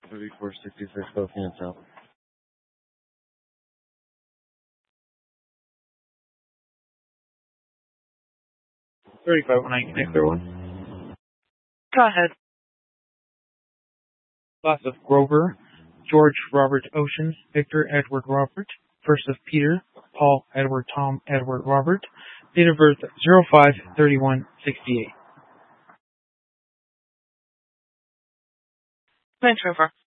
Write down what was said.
3466, both hands out. 3519, connect their one. Go ahead. Class of Grover, George Robert Ocean, Victor Edward Robert, first of Peter, Paul Edward Tom Edward Robert, date of birth 05/31/68. Thanks, Trevor.